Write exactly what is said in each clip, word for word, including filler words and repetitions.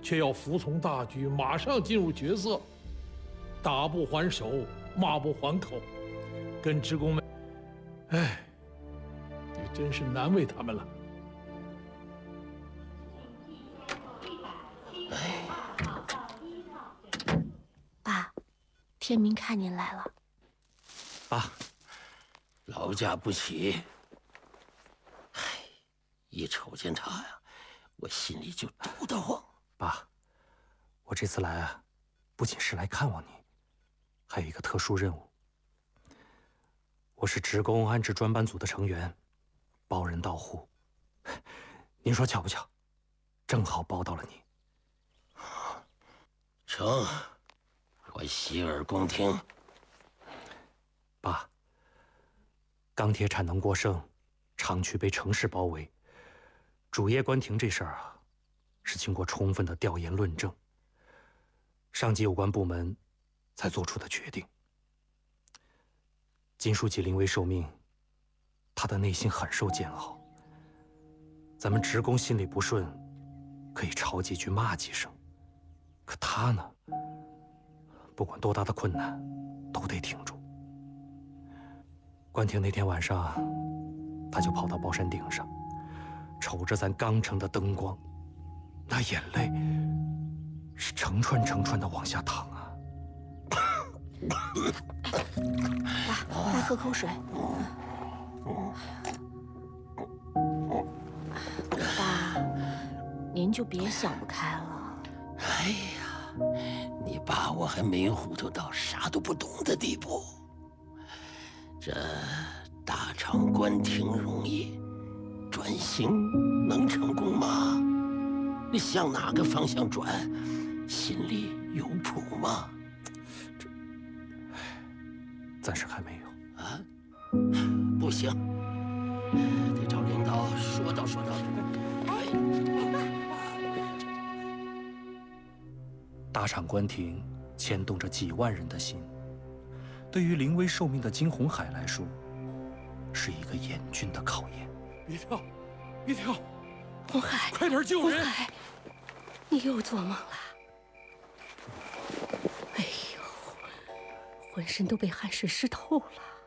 却要服从大局，马上进入角色，打不还手，骂不还口，跟职工们，哎，也真是难为他们了。 爸，天明看您来了。 爸，劳驾不起。唉，一瞅见他呀，我心里就堵得慌。 爸，我这次来啊，不仅是来看望你，还有一个特殊任务。我是职工安置专班组的成员，包人到户。您说巧不巧？正好包到了你。 成，我洗耳恭听。 爸，钢铁产能过剩，厂区被城市包围，主业关停这事儿啊，是经过充分的调研论证，上级有关部门才做出的决定。金书记临危受命，他的内心很受煎熬。咱们职工心里不顺，可以吵几句骂几声，可他呢，不管多大的困难，都得挺住。关停那天晚上，他就跑到包山顶上，瞅着咱钢城的灯光，那眼泪是成串成串的往下淌啊！ 爸，来喝口水。爸，您就别想不开了。 哎呀，你爸我还没糊涂到啥都不懂的地步。这大厂关停容易，转型能成功吗？你向哪个方向转，心里有谱吗？ 这，暂时还没有啊，不行，得找领导说道说道。 大厂关停牵动着几万人的心，对于临危受命的金红海来说，是一个严峻的考验。 别跳，别跳！ 红海， 快点救人！ 红海，你又做梦了？哎呦，浑身都被汗水湿透了。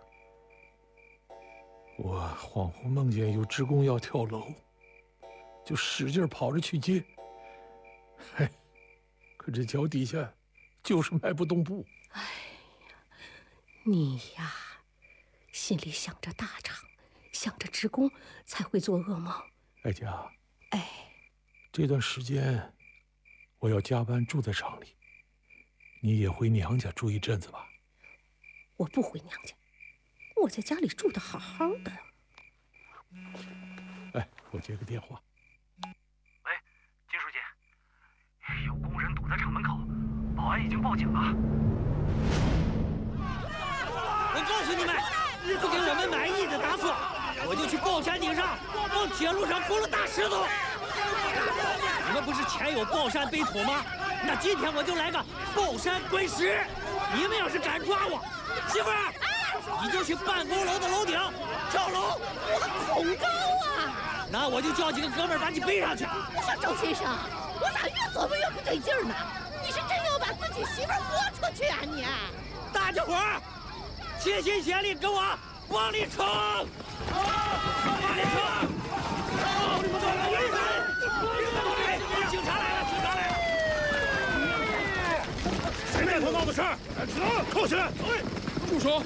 我恍惚梦见有职工要跳楼，就使劲跑着去接。嘿，可这脚底下就是迈不动步。 哎呀，你呀，心里想着大厂，想着职工，才会做噩梦。 哀家， 哎， 这段时间我要加班住在厂里，你也回娘家住一阵子吧。 我不回娘家，我在家里住得好好的。 哎，我接个电话。 喂，金书记，有工人堵在厂门口，保安已经报警了。 我告诉你们，不给我们满意的答复，我就去豹山顶上往铁路上滚了大石头。你们不是前有豹山背土吗？那今天我就来个豹山滚石。你们要是敢抓我，媳妇儿，你就去办公楼的楼顶跳楼。 我恐高啊！ 那我就叫几个哥们儿把你背上去。 我说周先生，我咋越琢磨越不对劲儿呢？你是真要把自己媳妇儿豁出去啊你？ 大家伙儿，齐心协力，跟我往里冲！往里冲！警察来了！警察来了！ 谁带头闹的事儿？起来，扣起来！住手！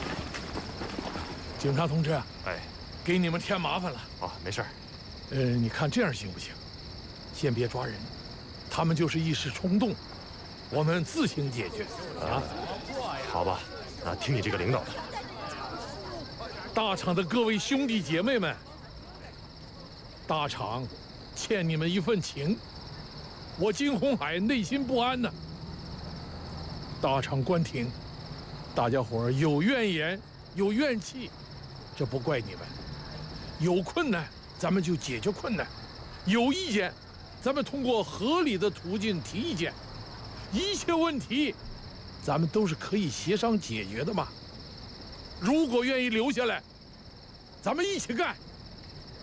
警察同志， 哎， 给你们添麻烦了。 哦，没事儿。 呃，你看这样行不行？先别抓人，他们就是一时冲动，我们自行解决啊。 好吧，那听你这个领导的。 大厂的各位兄弟姐妹们，大厂欠你们一份情，我金红海内心不安呢。大厂关停，大家伙儿有怨言有怨气，这不怪你们。有困难咱们就解决困难，有意见咱们通过合理的途径提意见，一切问题咱们都是可以协商解决的嘛。如果愿意留下来，咱们一起干。